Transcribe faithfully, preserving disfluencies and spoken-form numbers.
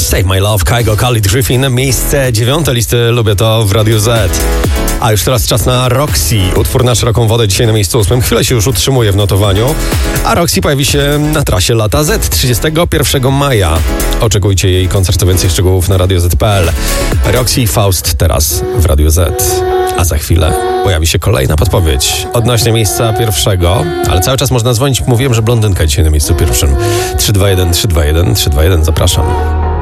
Save My Love, Kygo, Khalid Griffin, miejsce dziewiąte listy Lubię To w Radiu Z. A już teraz czas na Roxy. Utwór na szeroką wodę dzisiaj na miejscu ósmym. Chwilę się już utrzymuje w notowaniu. A Roxy pojawi się na trasie Lata Z trzydziestego pierwszego maja. Oczekujcie jej koncertu. Więcej szczegółów na radio zet kropka pe el. Roxy i Faust teraz w Radiu Z. A za chwilę pojawi się kolejna podpowiedź odnośnie miejsca pierwszego. Ale cały czas można dzwonić. Mówiłem, że blondynka dzisiaj na miejscu pierwszym. trzy dwa jeden, trzy dwa jeden, trzy dwa jeden. Zapraszam.